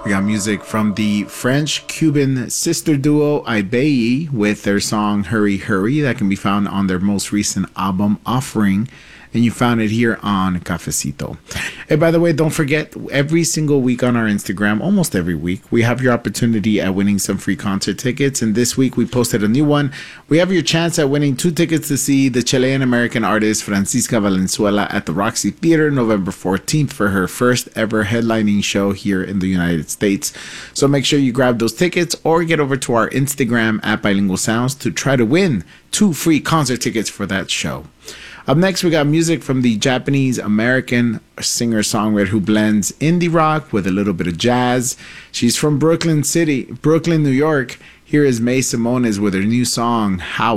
We got music from the French-Cuban sister duo Ibeyi with their song Hurry Hurry that can be found on their most recent album Offering, and you found it here on Cafecito. Hey, by the way, don't forget, every single week on our Instagram, almost every week, we have your opportunity at winning some free concert tickets, and this week we posted a new one. We have your chance at winning 2 tickets to see the Chilean-American artist Francisca Valenzuela at the Roxy Theater November 14th for her first ever headlining show here in the United States. So make sure you grab those tickets or get over to our Instagram at Bilingual Sounds to try to win 2 free concert tickets for that show. Up next, we got music from the Japanese-American singer-songwriter who blends indie rock with a little bit of jazz. She's from Brooklyn, New York. Here is May Simones with her new song, How